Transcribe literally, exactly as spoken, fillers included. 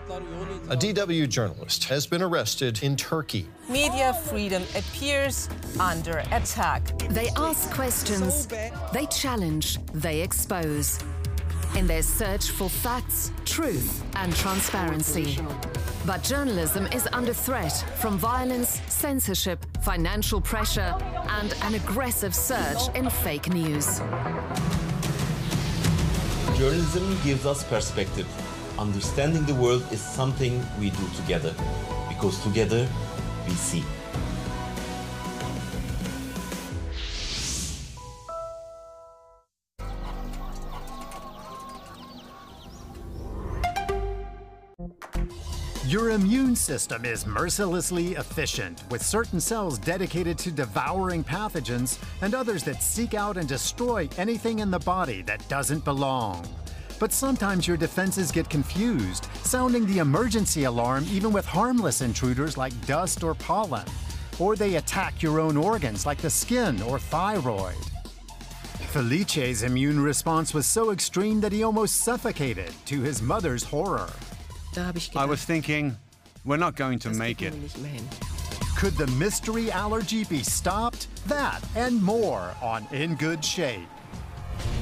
A D W journalist has been arrested in Turkey. Media freedom appears under attack. They ask questions, they challenge, they expose. In their search for facts, truth, and transparency. But journalism is under threat from violence, censorship, financial pressure, and an aggressive surge in fake news. Journalism gives us perspective. Understanding the world is something we do together, because together we see. Your immune system is mercilessly efficient, with certain cells dedicated to devouring pathogens and others that seek out and destroy anything in the body that doesn't belong. But sometimes your defenses get confused, sounding the emergency alarm even with harmless intruders like dust or pollen. Or they attack your own organs like the skin or thyroid. Felice's immune response was so extreme that he almost suffocated, to his mother's horror. I was thinking, we're not going to make it. Could the mystery allergy be stopped? That and more on In Good Shape.